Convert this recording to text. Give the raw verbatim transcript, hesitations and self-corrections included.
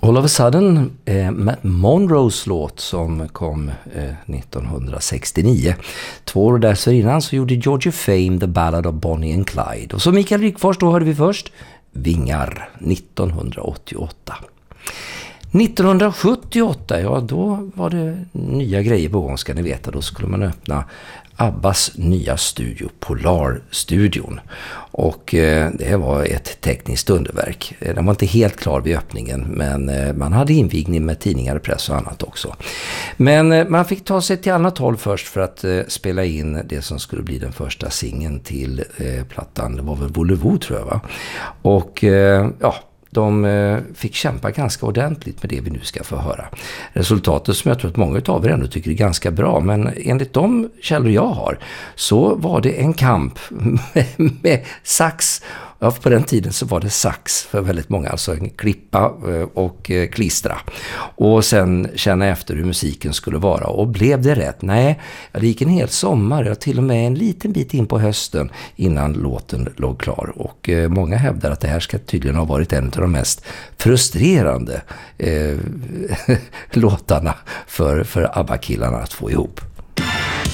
All of a sudden, eh, Matt Monros låt som kom eh, nittonhundrasextionio. Två år dessförinnan så gjorde Georgia Fame The Ballad of Bonnie and Clyde. Och så Mikael Wikfors, då hörde vi först Vingar nittonhundraåttioåtta. nittonhundrasjuttioåtta, ja då var det nya grejer på gång, ska ni veta. Då skulle man öppna Abbas nya studio, Polarstudion. Och eh, det var ett tekniskt underverk. Den var inte helt klar vid öppningen, men eh, man hade invigning med tidningar, press och annat också. Men eh, man fick ta sig till annat håll först för att eh, spela in det som skulle bli den första singeln till eh, plattan. Det var väl Volevo, tror jag, va? Och eh, ja... De fick kämpa ganska ordentligt med det vi nu ska få höra. Resultatet som jag tror att många av er ändå tycker är ganska bra, men enligt de källor jag har så var det en kamp med, med sax. Ja, på den tiden så var det sax för väldigt många, alltså en klippa och klistra. Och sen känna efter hur musiken skulle vara. Och blev det rätt? Nej, det gick en hel sommar, ja, till och med en liten bit in på hösten innan låten låg klar. Och eh, många hävdar att det här ska tydligen ha varit en av de mest frustrerande eh, låtarna för, för ABBA-killarna att få ihop.